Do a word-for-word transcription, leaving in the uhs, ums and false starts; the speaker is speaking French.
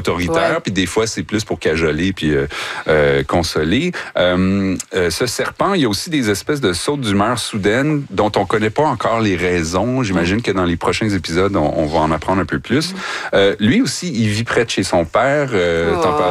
autoritaire, Ouais. puis des fois, c'est plus pour cajoler puis euh, euh, consoler. Euh, euh, ce serpent, il y a aussi des espèces de sautes d'humeur soudaines dont on connaît pas encore les raisons. J'imagine que dans les prochains épisodes, on, on va en apprendre un peu plus. Euh, lui aussi, il vit près de chez son père. Euh, Oh. t'en parlais